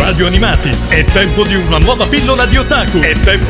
radio animati. È tempo di una nuova pillola di otaku.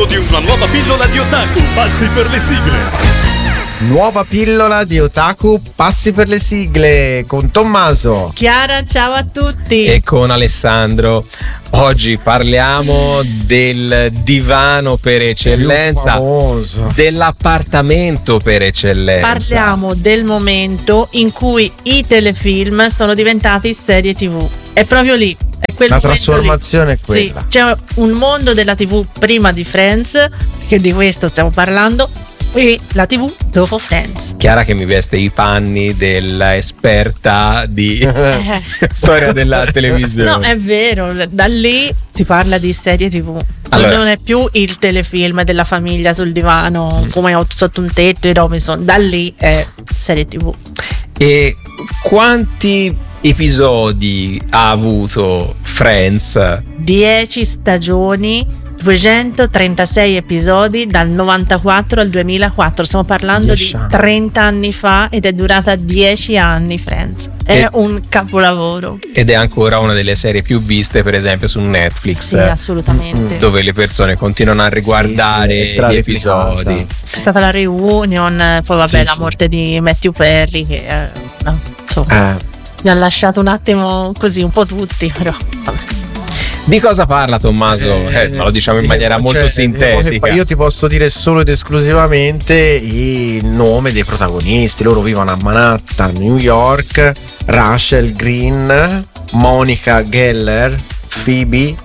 Pazzi per le sigle. Nuova pillola di otaku, pazzi per le sigle, con Tommaso, Chiara, ciao a tutti. E con Alessandro. Oggi parliamo del divano per eccellenza, dell'appartamento per eccellenza. Parliamo del momento in cui i telefilm sono diventati serie TV. È proprio lì. È quel la momento trasformazione lì. è quella. Sì, c'è un mondo della TV prima di Friends, che di questo stiamo parlando, e la TV dopo Friends. Chiara che mi veste i panni dell'esperta di storia della televisione. No, è vero, da lì si parla di serie TV. Allora, non è più il telefilm della famiglia sul divano come sotto un tetto, i Robinson. Da lì è serie TV. E quanti episodi ha avuto Friends? 10 stagioni, 236 episodi dal 94 al 2004. Stiamo parlando di 30 anni fa ed è durata 10 anni Friends. È un capolavoro. Ed è ancora una delle serie più viste, per esempio, su Netflix. Sì, assolutamente. Dove le persone continuano a riguardare gli episodi. C'è stata la reunion, poi vabbè, la morte di Matthew Perry che insomma, mi ha lasciato un attimo così, un po' tutti, però vabbè. Di cosa parla Tommaso? Lo diciamo in maniera molto sintetica. Io ti posso dire solo ed esclusivamente il nome dei protagonisti. Loro vivono a Manhattan, New York. Rachel Green, Monica Geller, Phoebe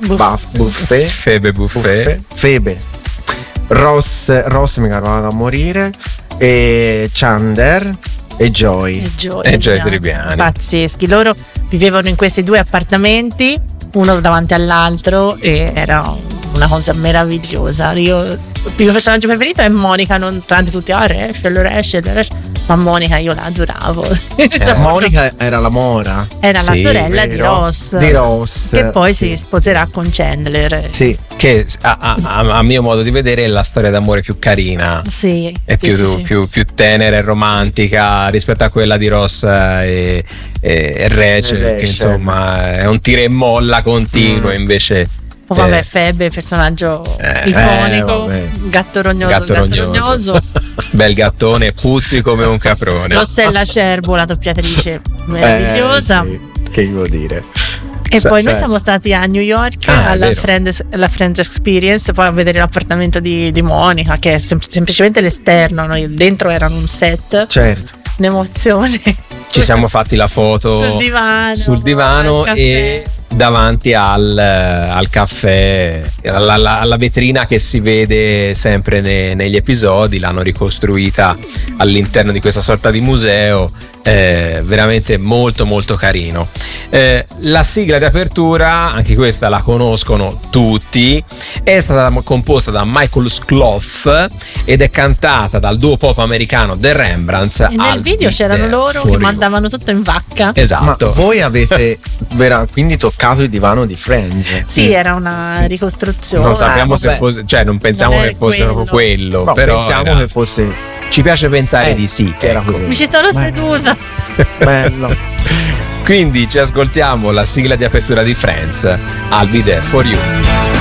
Buffet, Ross mi vado a morire, e Chandler e Joy Tribbiani. Pazzeschi. Loro vivevano in questi due appartamenti, uno davanti all'altro, e era una cosa meravigliosa. Il mio personaggio preferito è Monica, non tanti tutti Rachel, ma Monica io la adoravo. Monica era la mora, era la sorella di Ross, che poi si sposerà con Chandler. Sì, che a mio modo di vedere è la storia d'amore più carina. Sì, è più tenera e romantica rispetto a quella di Ross e Rachel, che insomma è un tira e molla continuo. Invece vabbè, Phoebe, personaggio iconico, gatto rognoso. Bel gattone, puzzi come un caprone. Rossella Scerbo, la doppiatrice meravigliosa. Che devo dire. E poi noi siamo stati a New York alla Friends Experience, poi a vedere l'appartamento di Monica, che è semplicemente l'esterno, noi dentro erano un set. Certo. Un'emozione. Ci siamo fatti la foto sul divano e davanti al caffè, alla vetrina che si vede sempre negli episodi. L'hanno ricostruita all'interno di questa sorta di museo, veramente molto molto carino. La sigla di apertura, anche questa la conoscono tutti, è stata composta da Michael Skloff ed è cantata dal duo pop americano The Rembrandts. E nel video c'erano loro che mandavano tutto in vacca. Esatto. Ma voi avete quindi toccato il divano di Friends? Sì, era una ricostruzione. Non sappiamo se fosse, cioè non pensiamo che fosse proprio quello, no, però pensiamo che fosse. Ci piace pensare di sì, che era così. Mi ci sono seduta. Bello. Quindi ci ascoltiamo la sigla di apertura di Friends, I'll Be There For You.